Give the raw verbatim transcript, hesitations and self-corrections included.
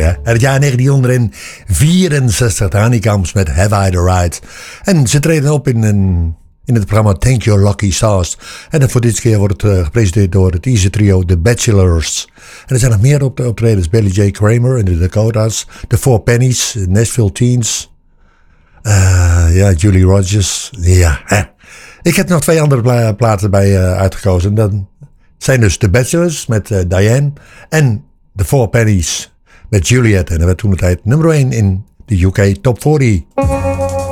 hè. Het jaar negentien vierenzestig, de Honeycombs met Have I the Right. En ze treden op in, een, in het programma Thank Your Lucky Stars. En voor dit keer wordt het uh, gepresenteerd door het easy trio The Bachelors. En er zijn nog meer op, optredens. Billy J. Kramer in de Dakotas. The Four Pennies, Nashville Teens. Uh, ja, Julie Rogers. Ja, hè. Ik heb nog twee andere pla- platen bij uh, uitgekozen. Dat zijn dus The Bachelors met uh, Diane. En The Four Pennies met Juliet. En dat werd toen de tijd nummer één in de U K Top veertig.